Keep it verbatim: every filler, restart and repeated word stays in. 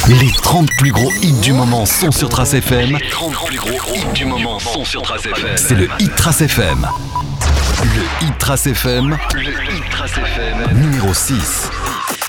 Les trente plus gros hits du moment sont sur Trace F M. Les trente plus gros hits du moment sont sur Trace F M. C'est le Hit Trace F M. Le Hit Trace F M. Le Hit Trace F M. Numéro six.